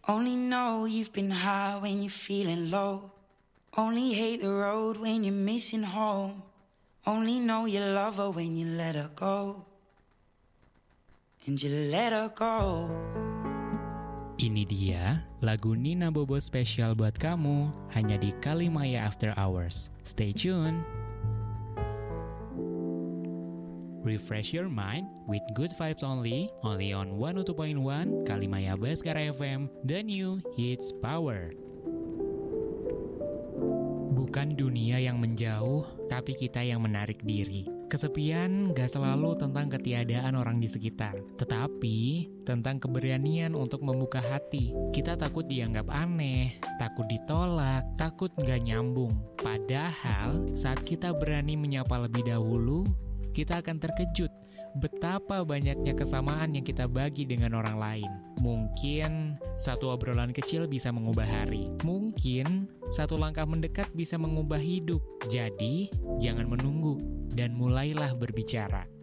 Only know you've been high when you're feeling low. Only hate the road when you're missing home. Only know you love her when you let her go. And you let her go. Ini dia lagu Nina Bobo spesial buat kamu hanya di Kalimaya After Hours. Stay tuned. Refresh your mind with good vibes only on 102.1 Kalimaya Baskara FM, the new hits power. Bukan dunia yang menjauh, tapi kita yang menarik diri. Kesepian gak selalu tentang ketiadaan orang di sekitar, tetapi tentang keberanian untuk membuka hati. Kita takut dianggap aneh, takut ditolak, takut gak nyambung. Padahal saat kita berani menyapa lebih dahulu, kita akan terkejut betapa banyaknya kesamaan yang kita bagi dengan orang lain. Mungkin satu obrolan kecil bisa mengubah hari. Mungkin satu langkah mendekat bisa mengubah hidup. Jadi, jangan menunggu dan mulailah berbicara.